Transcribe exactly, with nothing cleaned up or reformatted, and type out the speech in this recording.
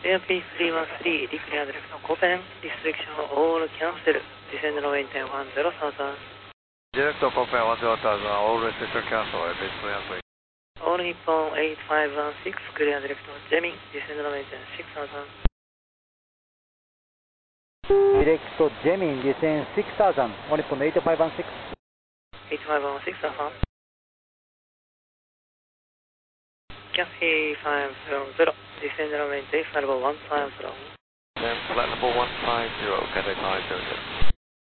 エアピースリーワンスリー、リクリアディレクトコペン、リストリクションオールキャンセル、ディセンドのウェイテンワンゼロサウザン。 Direct to Copen one zero thousand, all restriction cancel, A B S clearance please. All Nippon eight five one six, clear direct to Jemin, descend the maintain six thousand. Direct to Jemin, descend six thousand, All Nippon eight five one six. eight five one six, affirm. Cathay five zero zero, descend the maintain five one five zero. Then flight level one five zero, Cathay five zero zero.